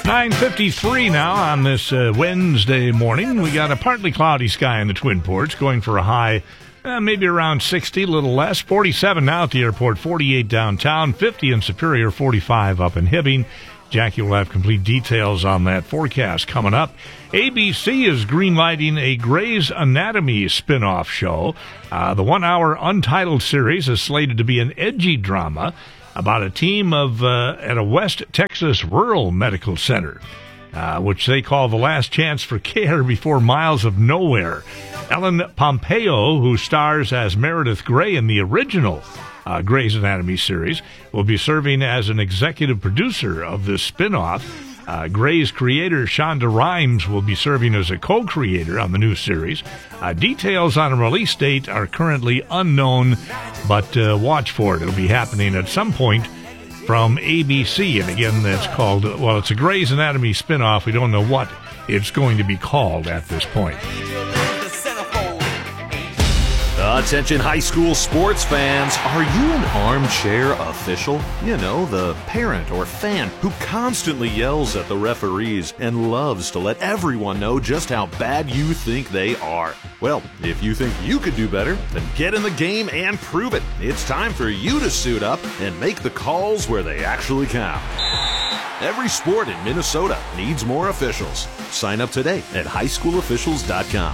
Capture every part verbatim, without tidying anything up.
nine fifty-three now on this uh, Wednesday morning. We got a partly cloudy sky in the Twin Ports, going for a high uh, maybe around sixty, a little less. forty-seven now at the airport, forty-eight downtown, fifty in Superior, forty-five up in Hibbing. Jackie will have complete details on that forecast coming up. A B C is greenlighting a Grey's Anatomy spin-off show. Uh, the one-hour Untitled series is slated to be an edgy drama about a team of uh, at a West Texas rural medical center, uh, which they call the last chance for care before miles of nowhere. Ellen Pompeo, who stars as Meredith Grey in the original uh, Grey's Anatomy series, will be serving as an executive producer of this spin-off. Uh, Grey's creator, Shonda Rhimes, will be serving as a co-creator on the new series. Uh, details on a release date are currently unknown, but uh, watch for it. It'll be happening at some point from A B C. And again, that's called, well, it's a Grey's Anatomy spinoff. We don't know what it's going to be called at this point. Attention high school sports fans, are you an armchair official? You know, the parent or fan who constantly yells at the referees and loves to let everyone know just how bad you think they are. Well, if you think you could do better, then get in the game and prove it. It's time for you to suit up and make the calls where they actually count. Every sport in Minnesota needs more officials. Sign up today at high school officials dot com.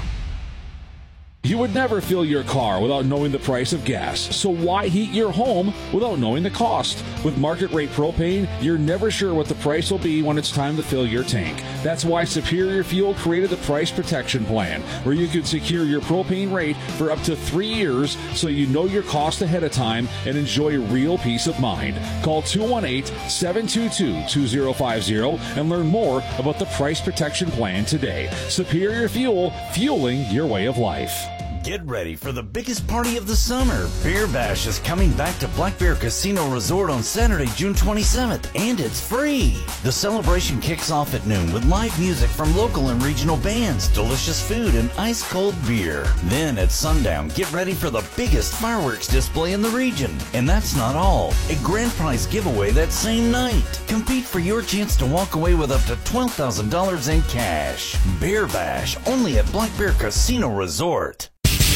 You would never fill your car without knowing the price of gas, so why heat your home without knowing the cost? With market rate propane, you're never sure what the price will be when it's time to fill your tank. That's why Superior Fuel created the Price Protection Plan, where you can secure your propane rate for up to three years so you know your cost ahead of time and enjoy real peace of mind. Call two one eight, seven two two, two zero five zero and learn more about the Price Protection Plan today. Superior Fuel, fueling your way of life. Get ready for the biggest party of the summer. Beer Bash is coming back to Black Bear Casino Resort on Saturday, June twenty-seventh, and it's free. The celebration kicks off at noon with live music from local and regional bands, delicious food, and ice-cold beer. Then at sundown, get ready for the biggest fireworks display in the region. And that's not all. A grand prize giveaway that same night. Compete for your chance to walk away with up to twelve thousand dollars in cash. Beer Bash, only at Black Bear Casino Resort.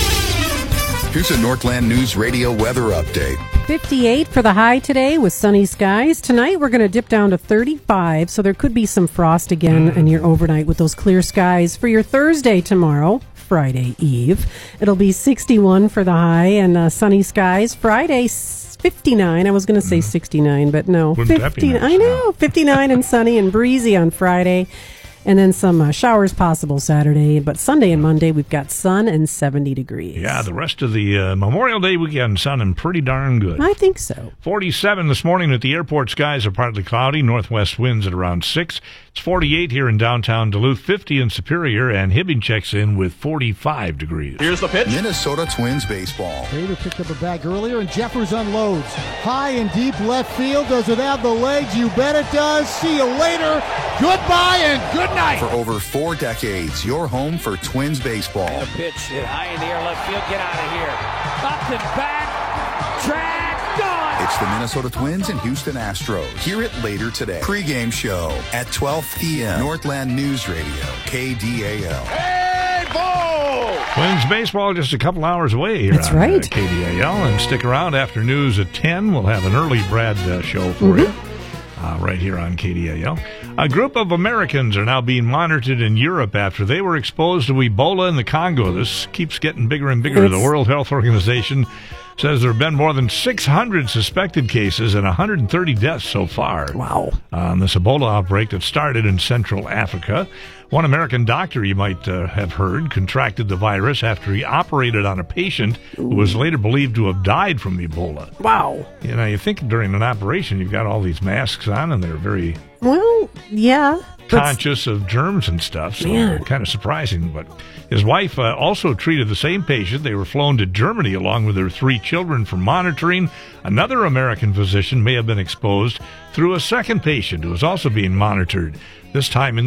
Here's a Northland News Radio weather update. fifty-eight for the high today with sunny skies. Tonight we're going to dip down to thirty-five, so there could be some frost again in your overnight with those clear skies. For your Thursday tomorrow, Friday Eve, it'll be sixty-one for the high and uh, sunny skies. Friday, fifty-nine. I was going to say sixty-nine, but no. Wouldn't that be fifty. nice? I know. fifty-nine and sunny and breezy on Friday. And then some uh, showers possible Saturday. But Sunday and Monday, we've got sun and seventy degrees. Yeah, the rest of the uh, Memorial Day weekend, sun and pretty darn good. I think so. forty-seven this morning at the airport. Skies are partly cloudy. Northwest winds at around six. It's forty-eight here in downtown Duluth, fifty in Superior, and Hibbing checks in with forty-five degrees. Here's the pitch. Minnesota Twins baseball. Bader picked up a bag earlier, and Jeffers unloads. High and deep left field. Does it have the legs? You bet it does. See you later. Goodbye and good night. For over four decades, your home for Twins baseball. And a pitch hit high in the air, left field. Get out of here. Up and back. Track, gone. It's the Minnesota Twins and Houston Astros. Hear it later today. Pre-game show at twelve p.m. Northland News Radio, K D A L. Hey, Bo! Twins baseball just a couple hours away here That's on right. uh, K D A L. And stick around after news at ten. We'll have an early Brad uh, show for Mm-hmm. you. Uh, right here on K D A L. A group of Americans are now being monitored in Europe after they were exposed to Ebola in the Congo. This keeps getting bigger and bigger. It's- The World Health Organization says there have been more than six hundred suspected cases and one hundred thirty deaths so far. Wow. On this Ebola outbreak that started in Central Africa. One American doctor, you might uh, have heard, contracted the virus after he operated on a patient who was later believed to have died from Ebola. Wow. You know, you think during an operation you've got all these masks on and they're very Well, yeah. but conscious of germs and stuff, so Man. kind of surprising. But his wife uh, also treated the same patient. They were flown to Germany along with their three children for monitoring. Another American physician may have been exposed through a second patient who was also being monitored, this time in the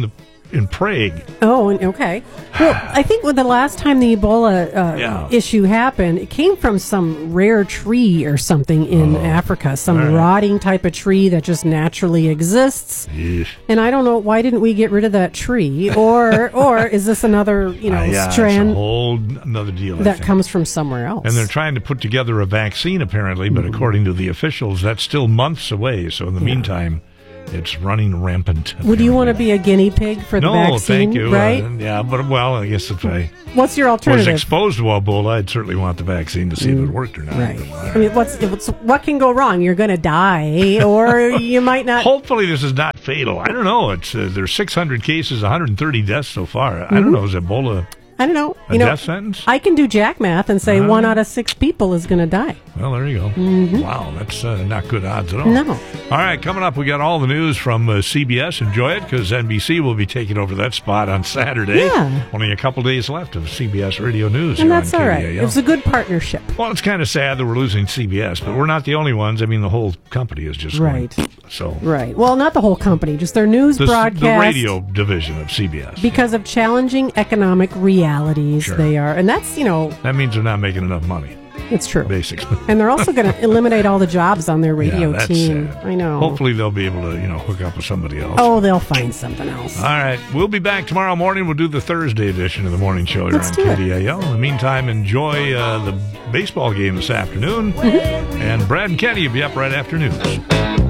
in Prague. Oh, and- okay. Well, I think when the last time the Ebola uh, Yeah. issue happened, it came from some rare tree or something in Africa, some all right. rotting type of tree that just naturally exists. Yeesh. And I don't know, why didn't we get rid of that tree? Or or is this another, you know, Uh, yeah, it's a strand whole another deal. I that think. comes from somewhere else? And they're trying to put together a vaccine, apparently, but Mm-hmm. according to the officials, that's still months away. So in the meantime, it's running rampant. Would you want to be a guinea pig for the No, vaccine? thank you. Right? Uh, yeah, but well, I guess if I What's your was alternative? exposed to Ebola, I'd certainly want the vaccine to see if it worked or not. Right. But, all I mean, what's, what's what can go wrong? You're going to die, or you might not. Hopefully, this is not fatal. I don't know. It's uh, there's six hundred cases, one hundred thirty deaths so far. I Mm-hmm. don't know. Is Ebola I don't know. a You know, death sentence? I can do jack math and say Uh, one out of six people is going to die. Well, there you go. Wow, that's uh, not good odds at all. Mm-hmm. No. All right, coming up, we got all the news from uh, C B S. Enjoy it, because N B C will be taking over that spot on Saturday. Yeah. Only a couple days left of C B S Radio News. And here that's on all right. K D A L. It's a good partnership. Well, it's kind of sad that we're losing C B S, but we're not the only ones. I mean, the whole company is just going- Right. So Right. Well, not the whole company, just their news the, broadcast. the radio division of C B S. Because of challenging economic realities, Sure. they are. And that's, you know, That means they're not making enough money, it's true. basically. And they're also going to eliminate all the jobs on their radio yeah, that's team. sad. I know. Hopefully, they'll be able to, you know, hook up with somebody else. Oh, they'll find something else. All right. We'll be back tomorrow morning. We'll do the Thursday edition of the morning show here Let's on do it. K D A L. In the meantime, enjoy uh, the baseball game this afternoon. Mm-hmm. And Brad and Kenny will be up right after news.